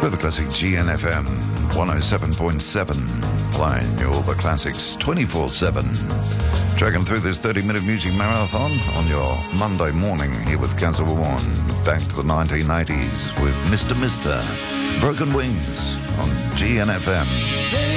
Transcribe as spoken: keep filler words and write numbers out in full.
River Classic G N F M one oh seven point seven, playing you all the classics twenty-four seven. Dragging through this thirty-minute music marathon on your Monday morning here with Kaz Warren. Back to the nineteen eighties with Mister Mister Broken Wings on G N F M.